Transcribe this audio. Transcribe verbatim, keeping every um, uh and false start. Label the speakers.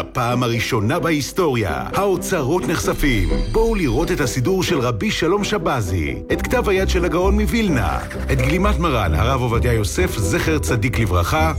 Speaker 1: לפעם הראשונה בהיסטוריה, האוצרות נחשפים. בואו לראות את הסידור של רבי שלום שבזי, את כתב היד של הגאון מווילנה, את גלימת מרן הרב עובדיה יוסף זכר צדיק לברכה,